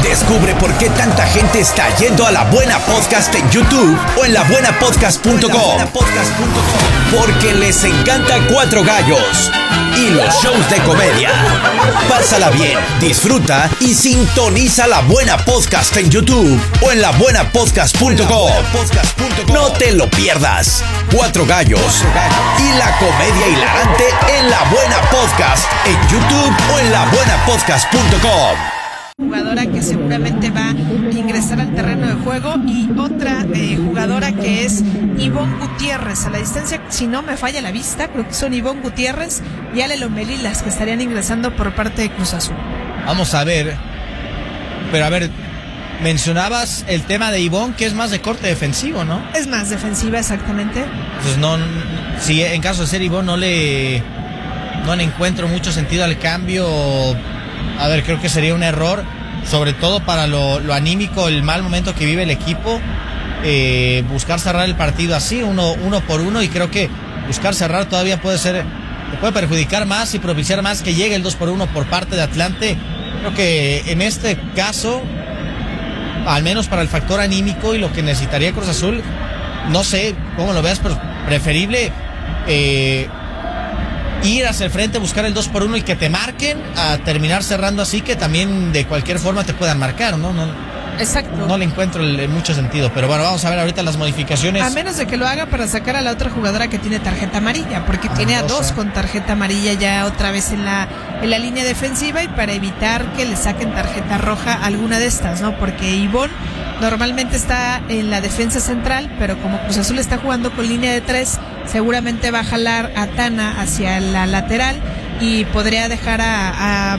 Descubre por qué tanta gente está yendo a La Buena Podcast en YouTube o en labuenapodcast.com. Porque les encanta Cuatro Gallos y los shows de comedia. Pásala bien, disfruta y sintoniza La Buena Podcast en YouTube o en labuenapodcast.com. No te lo pierdas. Cuatro Gallos y la comedia hilarante en La Buena Podcast en YouTube o en labuenapodcast.com. Jugadora que seguramente va a ingresar al terreno de juego, y otra jugadora que es Ivonne Gutiérrez. A la distancia, si no me falla la vista, creo que son Ivonne Gutiérrez y Ale Lomelí las que estarían ingresando por parte de Cruz Azul. Vamos a ver, pero a ver, mencionabas el tema de Ivonne, que es más de corte defensivo, ¿no? Es más defensiva, exactamente. Entonces no, si en caso de ser Ivonne no le encuentro mucho sentido al cambio. A ver, creo que sería un error, sobre todo para lo anímico, el mal momento que vive el equipo, buscar cerrar el partido así, uno por uno, y creo que buscar cerrar todavía puede perjudicar más y propiciar más que llegue el 2-1 por parte de Atlante. Creo que en este caso, al menos para el factor anímico y lo que necesitaría Cruz Azul, no sé cómo lo veas, pero preferible ir hacia el frente, buscar el 2-1 y que te marquen, a terminar cerrando así, que también de cualquier forma te puedan marcar, ¿no? Exacto. No le encuentro mucho sentido, pero bueno, vamos a ver ahorita las modificaciones. A menos de que lo haga para sacar a la otra jugadora que tiene tarjeta amarilla, porque tiene a dos con tarjeta amarilla ya otra vez en la línea defensiva, y para evitar que le saquen tarjeta roja a alguna de estas, ¿no? Porque Ivonne normalmente está en la defensa central, pero como Cruz Azul está jugando con línea de 3, seguramente va a jalar a Tana hacia la lateral y podría dejar a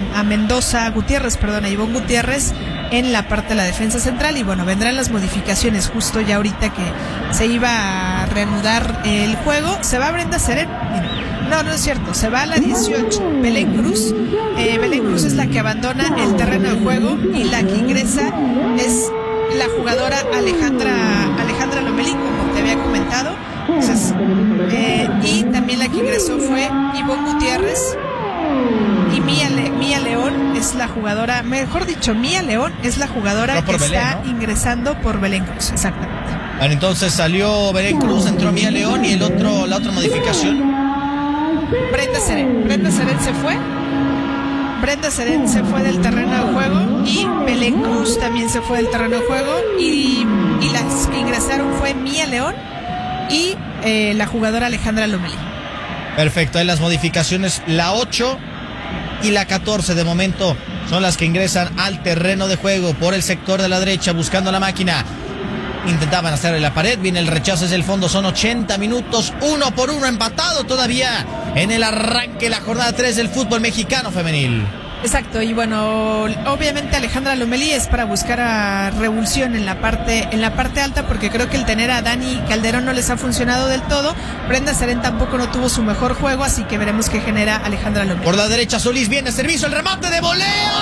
Ivonne Gutiérrez en la parte de la defensa central. Y bueno, vendrán las modificaciones justo ya ahorita que se iba a reanudar el juego. Se va Brenda Serén. No es cierto, se va a la 18 Belén Cruz. Belén Cruz es la que abandona el terreno de juego, y la que ingresa es la jugadora Alejandra Lomelí, como te había comentado. Entonces, y también la que ingresó fue Ivonne Gutiérrez, y Mía León es la jugadora, mejor dicho, Mía León es la jugadora que Belén, está ingresando por Belén Cruz, exactamente. Bueno, entonces salió Belén Cruz, entró Mía León, y la otra modificación. Brenda Serén se fue. Brenda Serén se fue del terreno de juego, y Belén Cruz también se fue del terreno de juego, y las que ingresaron fue Mía León y la jugadora Alejandra Lomelí. Perfecto, ahí las modificaciones, la 8 y la 14 de momento son las que ingresan al terreno de juego por el sector de la derecha, buscando la máquina. Intentaban hacerle la pared, viene el rechazo desde el fondo, son 80 minutos, 1-1 empatado todavía en el arranque de la jornada 3 del fútbol mexicano femenil. Exacto, y bueno, obviamente Alejandra Lomelí es para buscar a revulsión en la parte alta, porque creo que el tener a Dani Calderón no les ha funcionado del todo. Brenda Serén tampoco no tuvo su mejor juego, así que veremos qué genera Alejandra Lomelí. Por la derecha Solís, viene servicio, el remate de voleo.